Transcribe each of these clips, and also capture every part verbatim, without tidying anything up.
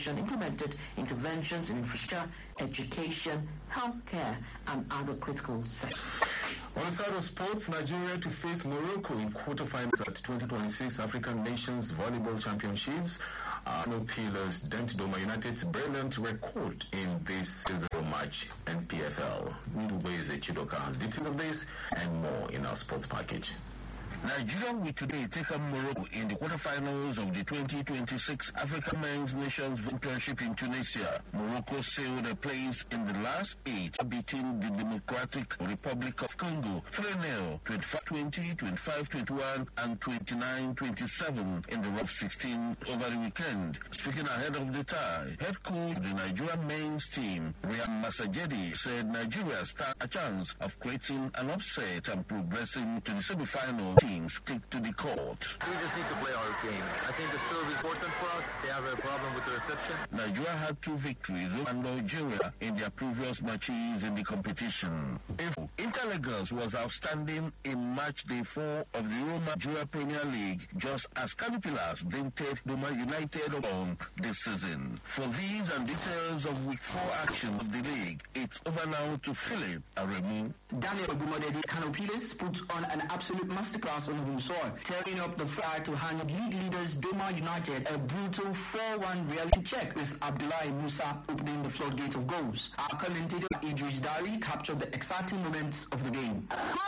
Commission implemented interventions in infrastructure, education, healthcare, and other critical sectors. On the side of sports, Nigeria to face Morocco in quarterfinals at twenty twenty-six African Nations Volleyball Championships. Arno Pillars dent Doma United's brilliant record in this season match and P F L. Ndubeze Chidoka has details of this and more in our sports package. Nigeria will today take on Morocco in the quarterfinals of the twenty twenty-six African Men's Nations Championship in Tunisia. Morocco sealed a place in the last eight, beating the Democratic Republic of Congo three nil, twenty-five twenty, twenty-five twenty-one, and twenty-nine twenty-seven in the round sixteen over the weekend. Speaking ahead of the tie, head coach of the Nigerian men's team, Riyam Masajedi, said Nigeria stand a chance of creating an upset and progressing to the semi-final. Teams take to the court. We just need to play our game. I think the serve is important for us. They have a problem with the reception. Nigeria had two victories over Nigeria in their previous matches in the competition. Inter Lagos was outstanding in match day four of the Roma Nigeria Premier League, just as Caterpillars dented Doma United on this season. For these and details of week four action of the league, it's over now to Philip Aremu. Daniel Bumodedi Caterpillars put on an absolute masterclass on home soil, tearing up the fire to hand league leaders Doma United a brutal four one reality check, with Abdullahi Musa opening the floodgate of goals. Our commentator Idris Dari captured the exciting moments of the game.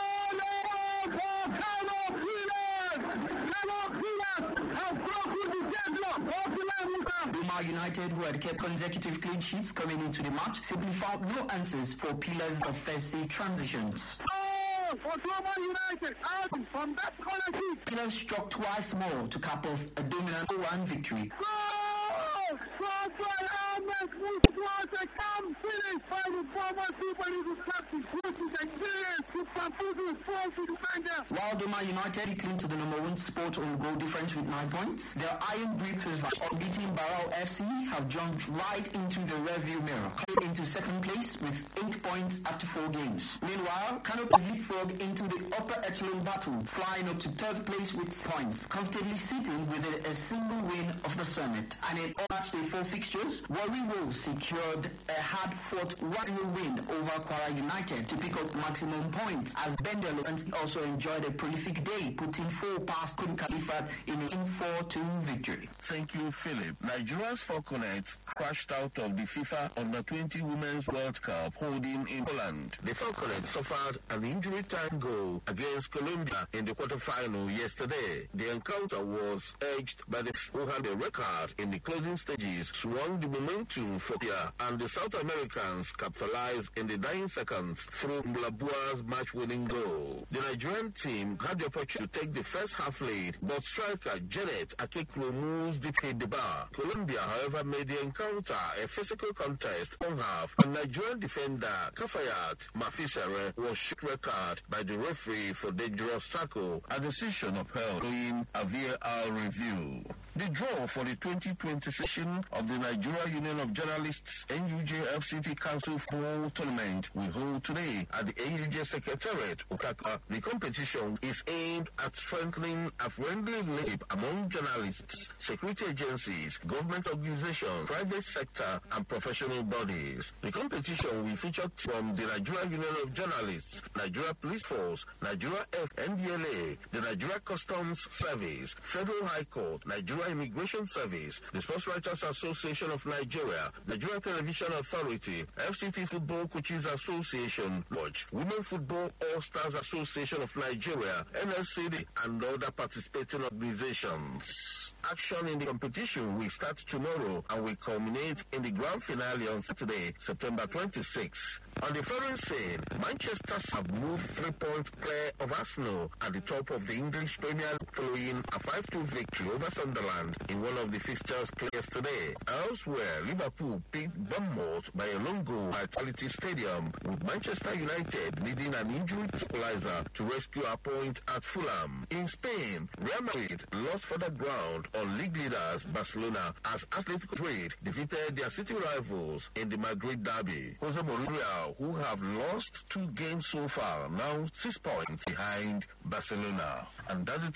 Doma United, who had kept consecutive clean sheets coming into the match, simply found no answers for Pillars' offensive transitions. For Doma United, out from that corner kick. Pillars struck twice more to cap off a dominant four one victory. Goal! Sponsored Ahmed was a calm finish by the former Super Eagles captain, which is experience to Papuzu's force to defender. While Doma United cling to the number one spot on goal difference with nine points, their iron grippers of beating Barao F C have jumped right into the rearview mirror, coming into second place with eight points after four games. Meanwhile, Canopies leapfrog into the upper echelon battle, flying up to third place with points, comfortably sitting within a single win of the summit. And in all match day four fixtures, Warri Wolves secured a hard-fought one nil win over Kwara United to pick up maximum points, as Bendel also enjoyed a prolific day, putting four past Kun Khalifat in a four two victory. Thank you, Philip. Nigeria's Falconets crashed out of the FIFA Under twenty Women's World Cup holding in Poland. The Falconets suffered an injury time goal against Colombia in the quarterfinal yesterday. The encounter was edged by the who had a record in the closing stages, swung the momentum for India, and the South Americans capitalized in the dying seconds through Mlabua's match-winning goal. The Nigerian team had the opportunity to take the first half lead, but striker Janet Akeklo moved the hit the bar. Colombia, however, made the encounter a physical contest on half, and Nigerian defender Kafayat Mafisere was shot record by the referee for dangerous tackle, a decision upheld in a V A R review. The draw for the twenty twenty session of the Nigeria Union of Journalists N U J F C T Council Football Tournament will hold today at the N U J Secretariat, Okaka. The competition is aimed at strengthening a friendly relationship among journalists, security agencies, government organizations, private sector, and professional bodies. The competition will feature from the Nigeria Union of Journalists, Nigeria Police Force, Nigeria N D L A, the Nigeria Customs Service, Federal High Court, Nigeria Immigration Service, the Sports Writers Association of Nigeria, Nigeria Television Authority, F C T Football Coaches Association, Lodge, Women Football All-Stars Association of Nigeria, N L C D, and other participating organizations. Action in the competition will start tomorrow and will culminate in the grand finale on Saturday, September twenty-sixth. On the foreign scene, Manchester have moved three points clear of Arsenal at the top of the English Premier League following a five two victory over Sunderland in one of the fixtures played yesterday. Elsewhere, Liverpool beat Bournemouth by a long goal at Vitality Stadium, with Manchester United needing an injury equalizer to rescue a point at Fulham. In Spain, Real Madrid lost further ground on league leaders Barcelona as Atletico Madrid defeated their city rivals in the Madrid derby. Jose Mourinho, who have lost two games so far, now six points behind Barcelona. And that's it.